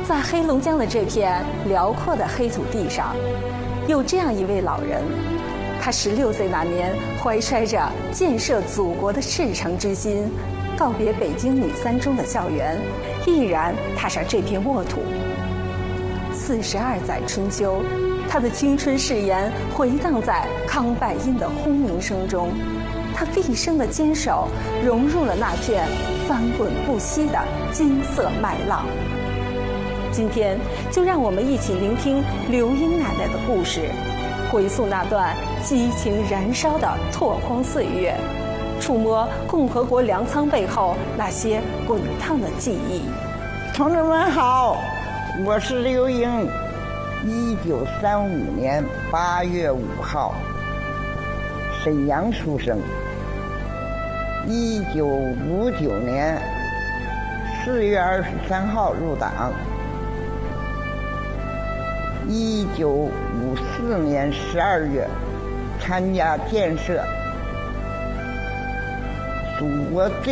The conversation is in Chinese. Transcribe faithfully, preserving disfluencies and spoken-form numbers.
在黑龙江的这片辽阔的黑土地上，有这样一位老人，他十六岁那年，怀揣着建设祖国的赤诚之心，告别北京女三中的校园，毅然踏上这片沃土。四十二载春秋，他的青春誓言回荡在康拜因的轰鸣声中，他毕生的坚守融入了那片翻滚不息的金色麦浪。今天就让我们一起聆听刘英奶奶的故事，回溯那段激情燃烧的拓荒岁月，触摸共和国粮仓背后那些滚烫的记忆。 同志们好，我是刘英，一九三五年八月五号沈阳出生，一九五九年四月二十三号入党，一九五四年十二月参加建设祖国最